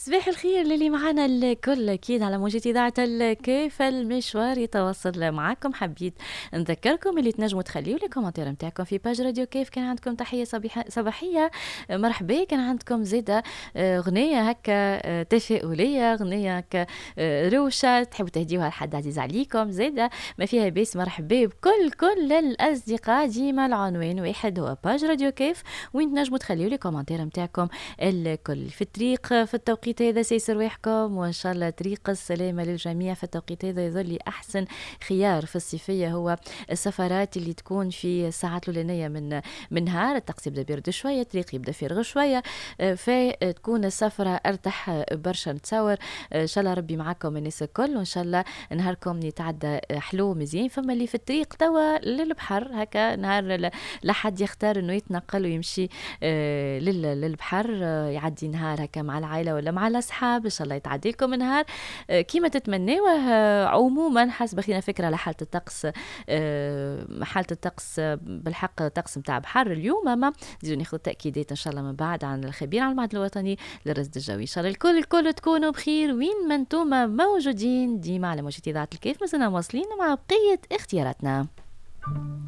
صباح الخير للي معنا الكل أكيد على موجة إذاعة الكيف. المشوار يتواصل معكم. حبيت نذكركم اللي تنجموا تخليوا لي كومنتير متاعكم في باج راديو كيف. كان عندكم تحية صباحية مرحبا. كان عندكم زيادة غنية هكا تفاؤلية، غنية هكا روشة تحبوا تهديوها لحد عزيز عليكم، زيادة ما فيها بيس مرحبا بكل الأصدقاء. ديما العنوان واحد هو باج راديو كيف، وين تنجموا تخليوا لي كومنتير متاعكم الكل. في الطريق في التوقيت هذا سيسر رواحكم، وان شاء الله طريق السلامه للجميع. في التوقيت هذا يظل لي احسن خيار في الصيفيه هو السفرات اللي تكون في الساعات الاولانيه من نهار. الطقس يبدا بيرد شويه، الطريق يبدا فارغ شويه، فتكون السفره ارتاح برشا. نتصور ان شاء الله ربي معكم الناس الكل، وان شاء الله نهاركم يتعدى حلو مزيان. فما اللي في الطريق توا للبحر هكا نهار لحد يختار انه يتنقل ويمشي للبحر، يعدي نهار هكا مع العائله ولا مع الاصحاب. ان شاء الله يتعدي لكم نهار كيما تتمناوه. عموما حسب خلينا فكره على حاله الطقس. حاله الطقس بالحق طقس نتاع بحر اليوم، اما نزيدو ناخذ تاكيدات ان شاء الله من بعد عن الخبير على المعهد الوطني للرصد الجوي. ان شاء الله الكل تكونوا بخير وين ما انتم موجودين. ديما على موجة اذاعه الكيف مازلنا مواصلين مع بقيه اختياراتنا.